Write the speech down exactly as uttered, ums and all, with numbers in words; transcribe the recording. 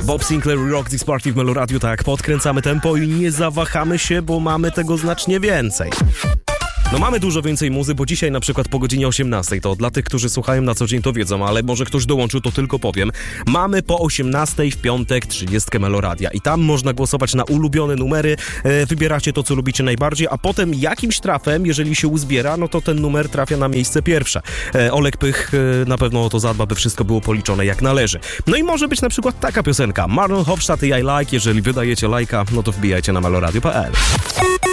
Bob Sinclair, Rock This Party w Meloradiu, tak, podkręcamy tempo i nie zawahamy się, bo mamy tego znacznie więcej. No mamy dużo więcej muzy, bo dzisiaj na przykład po godzinie osiemnastej, to dla tych, którzy słuchają na co dzień to wiedzą, ale może ktoś dołączył, to tylko powiem. Mamy po osiemnastej w piątek trzydziestkę Meloradia i tam można głosować na ulubione numery, e, wybieracie to, co lubicie najbardziej, a potem jakimś trafem, jeżeli się uzbiera, no to ten numer trafia na miejsce pierwsze. E, Olek Pych e, na pewno o to zadba, by wszystko było policzone jak należy. No i może być na przykład taka piosenka, Marlon Hofstadt i I Like, jeżeli wydajecie lajka, no to wbijajcie na meloradio kropka p l.